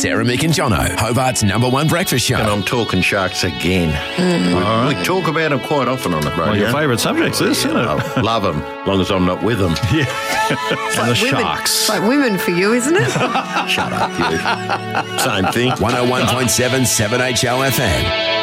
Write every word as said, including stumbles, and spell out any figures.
Sarah, Mick and Jono, Hobart's number one breakfast show. And I'm talking sharks again. Mm. We, All right. we talk about them quite often on the radio. One of your favourite subjects, this, isn't it? I love them, as long as I'm not with them. Yeah. And the women, sharks. It's like women for you, isn't it? Shut up, you. Same thing. one oh one point seven seven H O F M.